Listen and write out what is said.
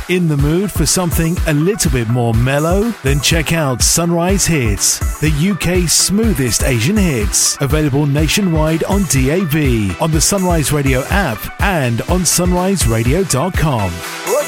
In the mood for something a little bit more mellow? Then check out Sunrise Hits, the UK's smoothest Asian hits. Available nationwide on DAB, on the Sunrise Radio app and on sunriseradio.com.